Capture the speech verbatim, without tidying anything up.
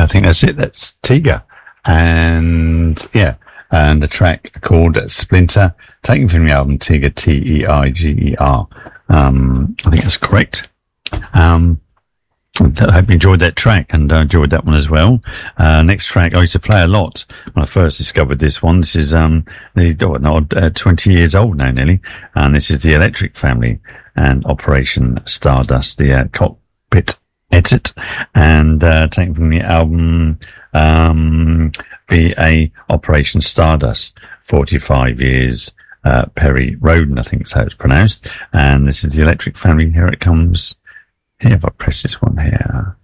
I think that's it. That's Tiga. And yeah, and the track called Splinter, taken from the album Tiger, T E I G E R. Um, I think that's correct. Um, I hope you enjoyed that track, and I uh, enjoyed that one as well. Uh, next track, I used to play a lot when I first discovered this one. This is um, the, oh, no, uh, twenty years old now, nearly. And this is the Electric Family and Operation Stardust, the uh, cockpit edit, and uh, taken from the album um, V A Operation Stardust, forty-five years. Uh, Perry Roden, I think is how it's pronounced. And this is the Electric Family. Here it comes. Here, if I press this one here.